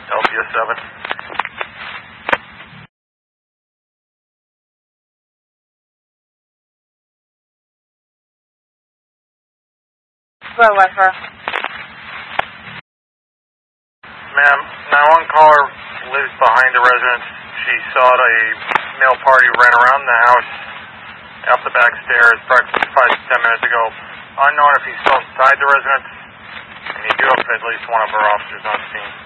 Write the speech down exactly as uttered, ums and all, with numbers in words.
L P S seven. Go Westboro. Ma'am, nine one caller lives behind the residence. She saw a male party ran around the house up the back stairs approximately five to ten minutes ago. Unknown if he's still inside the residence, and you do have at least one of our officers on scene.